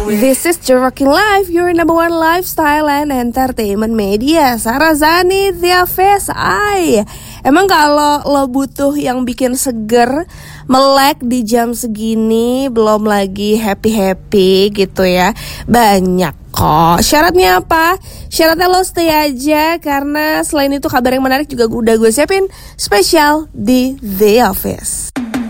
This is The Rocking Life, your number one lifestyle and entertainment media. Sarah Zani, The Office. Emang kalau lo butuh yang bikin seger, melek di jam segini, belum lagi happy-happy gitu ya, banyak kok. Syaratnya apa? Syaratnya lo stay aja, karena selain itu kabar yang menarik juga udah gue siapin spesial di The Office.